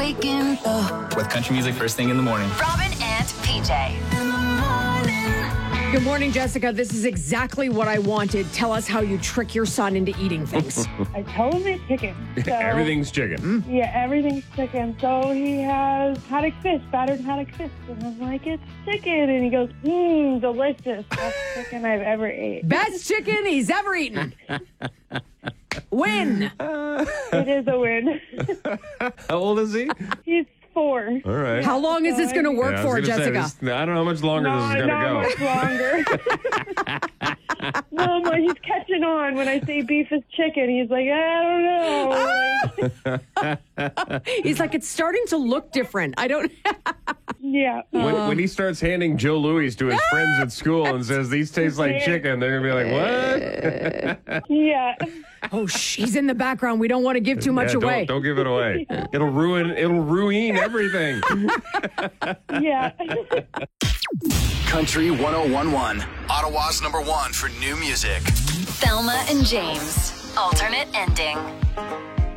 waking up. With country music first thing in the morning. Robin and PJ. Good morning, Jessica. This is exactly what I wanted. Tell us how you trick your son into eating things. I tell him it's chicken. So, Everything's chicken. Yeah, everything's chicken. So he has haddock fish, battered haddock fish. And I'm like, it's chicken. And he goes, delicious. Best chicken I've ever ate. Best chicken he's ever eaten. Win. It is a win. How old is he? He's 4. All right. How long is this going to work Yeah, I was for, gonna say, Jessica? I don't know how much longer this is going to go. Not much longer. No, but he's catching on when I say beef is chicken. He's like, I don't know. He's like, it's starting to look different. I don't... Yeah. When he starts handing Joe Louis to his friends at school and says, these taste like chicken, they're going to be like, what? Yeah. Oh, she's in the background. We don't want to give too much away. Don't give it away. It'll ruin everything. Yeah. Country 101.1, Ottawa's #1 for new music. Thelma and James. Alternate ending.